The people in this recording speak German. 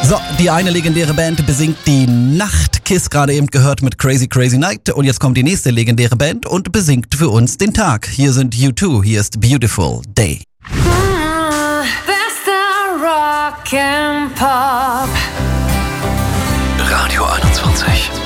So, die eine legendäre Band besingt die Nacht. Kiss gerade eben gehört mit Crazy Crazy Night. Und jetzt kommt die nächste legendäre Band und besingt für uns den Tag. Hier sind U2, hier ist Beautiful Day. Bester Rock and Pop. Radio 21.